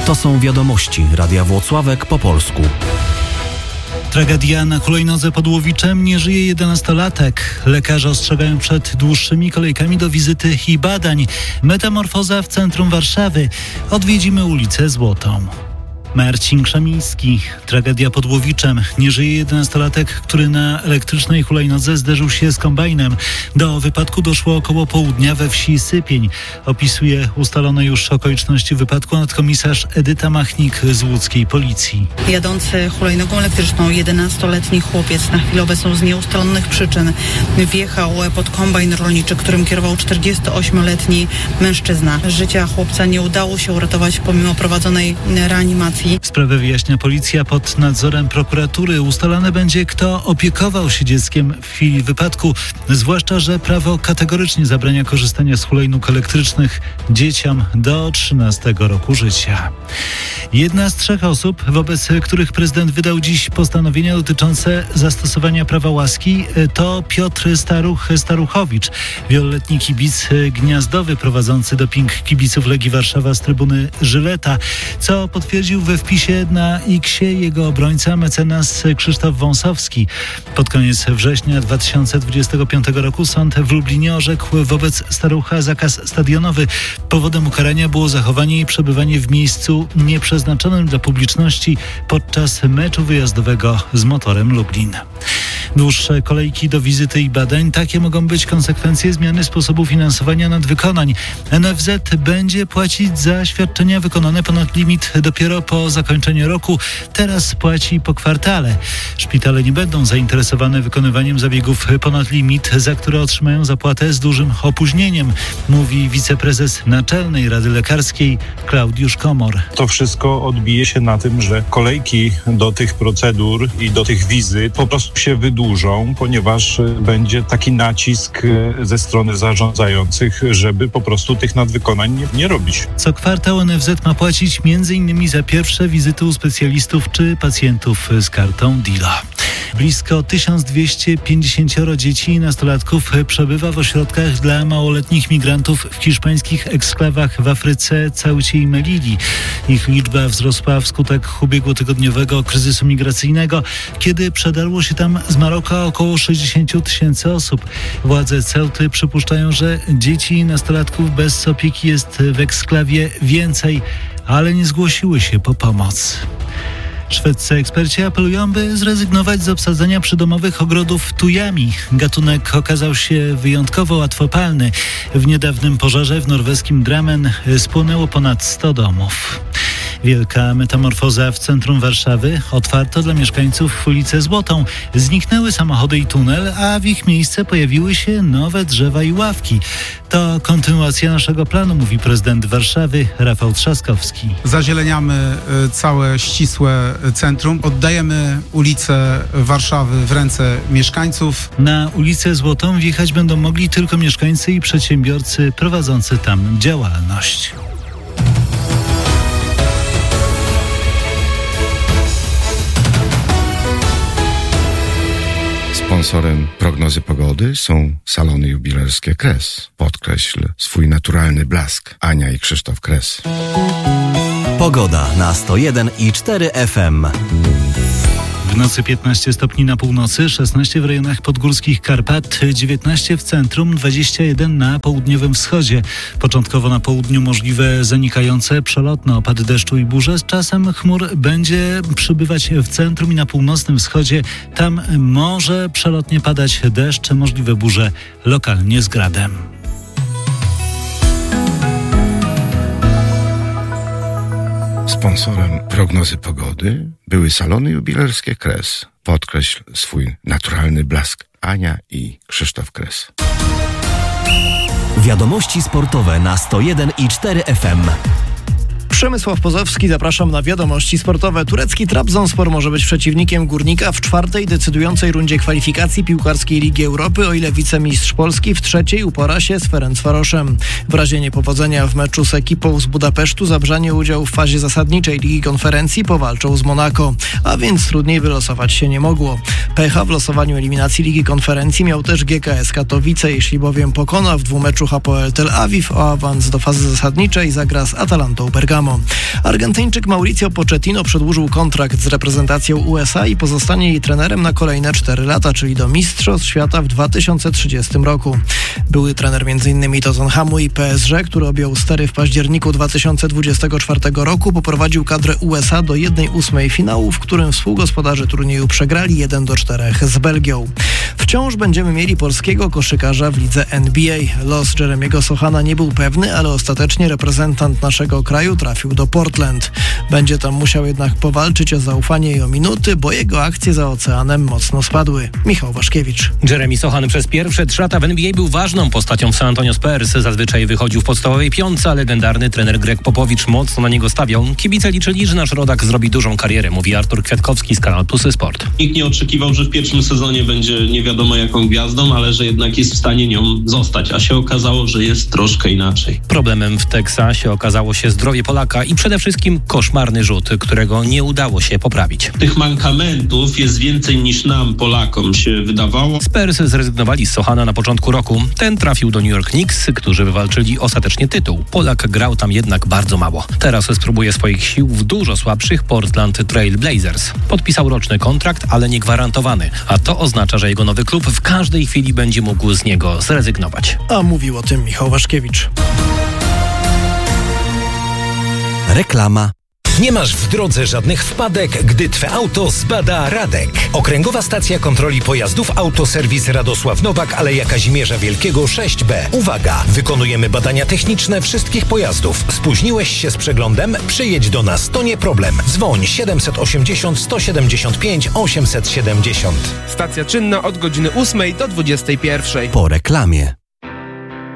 To są wiadomości Radia Włocławek po polsku. Tragedia na hulajnodze pod Łowiczem. Nie żyje 11-latek. Lekarze ostrzegają przed dłuższymi kolejkami do wizyty i badań. Metamorfoza w centrum Warszawy. Odwiedzimy ulicę Złotą. Marcin Krzemiński. Tragedia pod Łowiczem. Nie żyje 11-latek, który na elektrycznej hulajnodze zderzył się z kombajnem. Do wypadku doszło około południa we wsi Sypień. Opisuje ustalone już okoliczności wypadku nadkomisarz Edyta Machnik z łódzkiej policji. Jadący hulajnogą elektryczną 11-letni chłopiec na chwilę obecną z nieustalonych przyczyn wjechał pod kombajn rolniczy, którym kierował 48-letni mężczyzna. Życia chłopca nie udało się uratować pomimo prowadzonej reanimacji. Sprawę wyjaśnia policja pod nadzorem prokuratury. Ustalane będzie, kto opiekował się dzieckiem w chwili wypadku, zwłaszcza że prawo kategorycznie zabrania korzystania z hulajnóg elektrycznych dzieciom do 13 roku życia. Jedna z 3 osób, wobec których prezydent wydał dziś postanowienia dotyczące zastosowania prawa łaski, to Piotr Staruchowicz, wieloletni kibic gniazdowy prowadzący doping kibiców Legii Warszawa z trybuny Żyleta, co potwierdził we wpisie na X-ie jego obrońca mecenas Krzysztof Wąsowski. Pod koniec września 2025 roku sąd w Lublinie orzekł wobec Starucha zakaz stadionowy. Powodem ukarania było zachowanie i przebywanie w miejscu nieprzeznaczonym dla publiczności podczas meczu wyjazdowego z Motorem Lublin. Dłuższe kolejki do wizyty i badań. Takie mogą być konsekwencje zmiany sposobu finansowania nadwykonań. NFZ będzie płacić za świadczenia wykonane ponad limit dopiero po zakończeniu roku. Teraz płaci po kwartale. Szpitale nie będą zainteresowane wykonywaniem zabiegów ponad limit, za które otrzymają zapłatę z dużym opóźnieniem, mówi wiceprezes Naczelnej Rady Lekarskiej Klaudiusz Komor. To wszystko odbije się na tym, że kolejki do tych procedur i do tych wizyt po prostu się wydłużą, ponieważ będzie taki nacisk ze strony zarządzających, żeby po prostu tych nadwykonań nie robić. Co kwartał NFZ ma płacić m.in. za pierwsze wizyty u specjalistów czy pacjentów z kartą DILA. Blisko 1250 dzieci i nastolatków przebywa w ośrodkach dla małoletnich migrantów w hiszpańskich eksklawach w Afryce, Ceucie i Melilli. Ich liczba wzrosła wskutek ubiegłotygodniowego kryzysu migracyjnego, kiedy przedarło się tam z Maroka około 60 000 osób. Władze Ceuty przypuszczają, że dzieci i nastolatków bez opieki jest w eksklawie więcej, ale nie zgłosiły się po pomoc. Szwedzcy eksperci apelują, by zrezygnować z obsadzenia przydomowych ogrodów tujami. Gatunek okazał się wyjątkowo łatwopalny. W niedawnym pożarze w norweskim Drammen spłonęło ponad 100 domów. Wielka metamorfoza w centrum Warszawy. Otwarto dla mieszkańców ulicę Złotą. Zniknęły samochody i tunel, a w ich miejsce pojawiły się nowe drzewa i ławki. To kontynuacja naszego planu, mówi prezydent Warszawy Rafał Trzaskowski. Zazieleniamy całe ścisłe centrum. Oddajemy ulicę Warszawy w ręce mieszkańców. Na ulicę Złotą wjechać będą mogli tylko mieszkańcy i przedsiębiorcy prowadzący tam działalność. Sponsorem prognozy pogody są salony jubilerskie Kres. Podkreśl swój naturalny blask. Ania i Krzysztof Kres. Pogoda na 101,4 FM. W nocy 15 stopni na północy, 16 w rejonach podgórskich Karpat, 19 w centrum, 21 na południowym wschodzie. Początkowo na południu możliwe zanikające przelotne opady deszczu i burze. Z czasem chmur będzie przybywać w centrum i na północnym wschodzie. Tam może przelotnie padać deszcz, możliwe burze lokalnie z gradem. Sponsorem prognozy pogody były salony jubilerskie Kres. Podkreśl swój naturalny blask. Ania i Krzysztof Kres. Wiadomości sportowe na 101,4 FM. Przemysław Pozowski, zapraszam na wiadomości sportowe. Turecki Trabzonspor może być przeciwnikiem Górnika w 4. decydującej rundzie kwalifikacji piłkarskiej Ligi Europy, o ile wicemistrz Polski w 3. upora się z Ferencvaroszem. W razie niepowodzenia w meczu z ekipą z Budapesztu zabrzanie udziału w fazie zasadniczej Ligi Konferencji powalczą z Monako, a więc trudniej wylosować się nie mogło. Pecha w losowaniu eliminacji Ligi Konferencji miał też GKS Katowice, jeśli bowiem pokona w 2 meczach Hapoel Tel Awiw, o awans do fazy zasadniczej zagra z Atalantą Bergamo. Palermo. Argentyńczyk Mauricio Pochettino przedłużył kontrakt z reprezentacją USA i pozostanie jej trenerem na kolejne 4 lata, czyli do Mistrzostw Świata w 2030 roku. Były trener m.in. Tottenhamu i PSG, który objął stery w październiku 2024 roku, poprowadził kadrę USA do 1/8 finału, w którym współgospodarze turnieju przegrali 1-4 z Belgią. Wciąż będziemy mieli polskiego koszykarza w lidze NBA. Los Jeremiego Sochana nie był pewny, ale ostatecznie reprezentant naszego kraju trafił do Portland. Będzie tam musiał jednak powalczyć o zaufanie i o minuty, bo jego akcje za oceanem mocno spadły. Michał Waszkiewicz. Jeremy Sochan przez pierwsze 3 lata w NBA był ważną postacią w San Antonio Spurs. Zazwyczaj wychodził w podstawowej piątce, a legendarny trener Greg Popowicz mocno na niego stawiał. Kibice liczyli, że nasz rodak zrobi dużą karierę, mówi Artur Kwiatkowski z kanału Plusy Sport. Nikt nie oczekiwał, że w pierwszym sezonie będzie nie wiadomo jaką gwiazdą, ale że jednak jest w stanie nią zostać, a się okazało, że jest troszkę inaczej. Problemem w Teksasie okazało się zdrowie Polaka i przede wszystkim koszmarny rzut, którego nie udało się poprawić. Tych mankamentów jest więcej niż nam, Polakom, się wydawało. Spurs zrezygnowali z Sochana na początku roku. Ten trafił do New York Knicks, którzy wywalczyli ostatecznie tytuł. Polak grał tam jednak bardzo mało. Teraz spróbuje swoich sił w dużo słabszych Portland Trail Blazers. Podpisał roczny kontrakt, ale nie gwarantowany, a to oznacza, że jego nowy klub w każdej chwili będzie mógł z niego zrezygnować. A mówił o tym Michał Waszkiewicz. Reklama. Nie masz w drodze żadnych wpadek, gdy Twe auto zbada Radek. Okręgowa Stacja Kontroli Pojazdów Autoserwis Radosław Nowak, Aleja Kazimierza Wielkiego 6B. Uwaga! Wykonujemy badania techniczne wszystkich pojazdów. Spóźniłeś się z przeglądem? Przyjedź do nas, to nie problem. Dzwoń 780 175 870. Stacja czynna od godziny 8 do 21. Po reklamie.